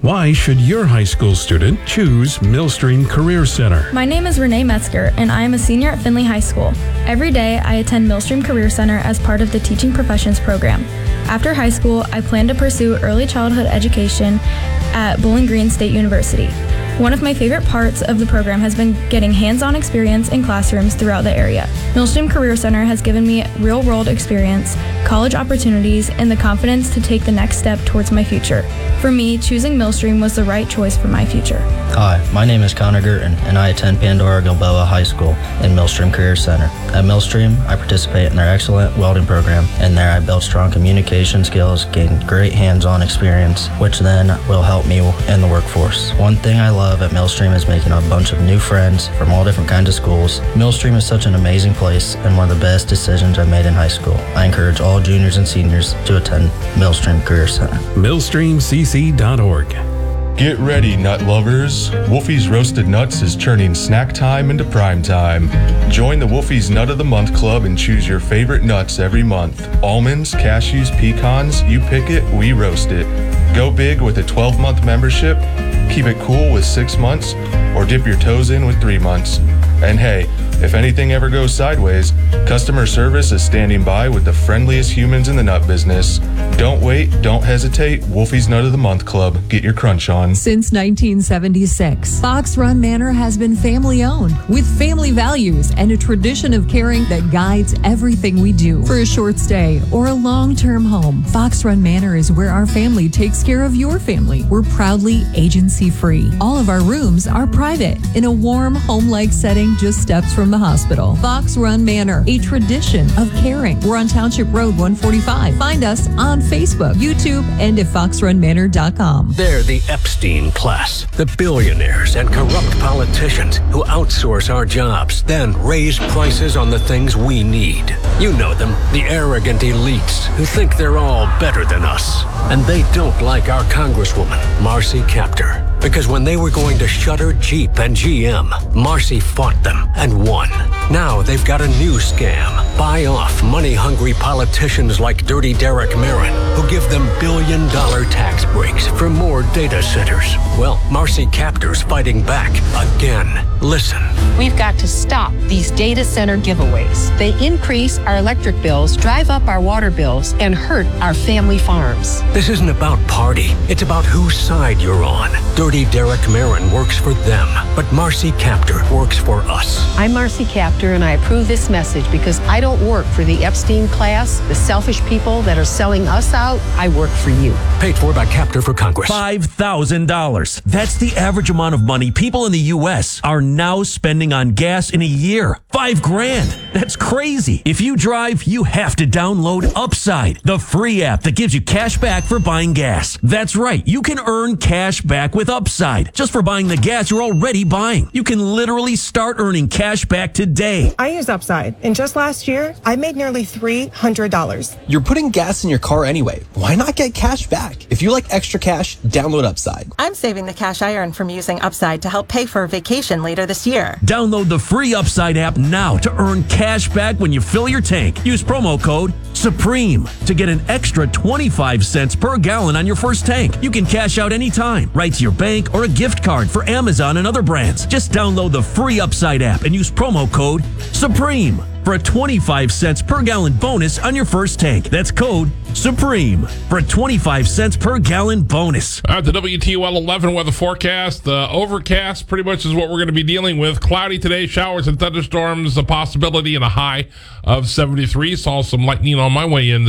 Why should your high school student choose Millstream Career Center? My name is Renee Metzger, and I am a senior at Findlay High School. Every day, I attend Millstream Career Center as part of the Teaching Professions program. After high school, I plan to pursue early childhood education at Bowling Green State University. One of my favorite parts of the program has been getting hands-on experience in classrooms throughout the area. Millstream Career Center has given me real-world experience, college opportunities, and the confidence to take the next step towards my future. For me, choosing Millstream was the right choice for my future. Hi, my name is Connor Gurton, and I attend Pandora Gilboa High School in Millstream Career Center. At Millstream, I participate in their excellent welding program, and there I build strong communication skills, gain great hands-on experience, which then will help me in the workforce. One thing I love at Millstream is making a bunch of new friends from all different kinds of schools. Millstream is such an amazing place and one of the best decisions I've made in high school. I encourage all juniors and seniors to attend Millstream Career Center. MillstreamCC.org. Get ready, nut lovers. Wolfie's Roasted Nuts is turning snack time into prime time. Join the Wolfie's Nut of the Month Club and choose your favorite nuts every month. Almonds, cashews, pecans, you pick it, we roast it. Go big with a 12-month membership, keep it cool with 6 months, or dip your toes in with 3 months. And hey, if anything ever goes sideways, customer service is standing by with the friendliest humans in the nut business. Don't wait, don't hesitate. Wolfie's Nut of the Month Club. Get your crunch on. Since 1976, Fox Run Manor has been family-owned with family values and a tradition of caring that guides everything we do. For a short stay or a long-term home, Fox Run Manor is where our family takes care of your family. We're proudly agency-free. All of our rooms are private in a warm, home-like setting just steps from the hospital. Fox Run Manor, a tradition of caring. We're on Township Road 145. Find us on Facebook, YouTube, and at foxrunmanor.com. They're the Epstein class, the billionaires and corrupt politicians who outsource our jobs, then raise prices on the things we need. You know them, the arrogant elites who think they're all better than us. And they don't like our Congresswoman, Marcy Kaptur. Because when they were going to shutter Jeep and GM, Marcy fought them and won. Now they've got a new scam. Buy off money-hungry politicians like Dirty Derek Merrin, who give them billion-dollar tax breaks for more data centers. Well, Marcy Kaptur's fighting back again. Listen. We've got to stop these data center giveaways. They increase our electric bills, drive up our water bills, and hurt our family farms. This isn't about party. It's about whose side you're on. Dirty Derek Merrin works for them, but Marcy Kaptur works for us. I'm Marcy Kaptur, and I approve this message because I don't work for the Epstein class, the selfish people that are selling us out. I work for you. Paid for by Kaptur for Congress. $5,000. That's the average amount of money people in the U.S. are now spending on gas in a year. $5,000. That's crazy. If you drive, you have to download Upside, the free app that gives you cash back for buying gas. That's right. You can earn cash back with Upside just for buying the gas you're already buying. You can literally start earning cash back today. I use Upside, and just last year, I made nearly $300. You're putting gas in your car anyway. Why not get cash back? If you like extra cash, download Upside. I'm saving the cash I earn from using Upside to help pay for a vacation later this year. Download the free Upside app now to earn cash back when you fill your tank. Use promo code SUPREME to get an extra 25 cents per gallon on your first tank. You can cash out anytime, right to your bank or a gift card for Amazon and other brands. Just download the free Upside app and use promo code SUPREME for a 25 cents per gallon bonus on your first tank. That's code SUPREME for a 25 cents per gallon bonus. All right, the WTOL 11 weather forecast. The overcast pretty much is what we're going to be dealing with. Cloudy today, showers and thunderstorms, a possibility, and a high of 73. Saw some lightning on my way in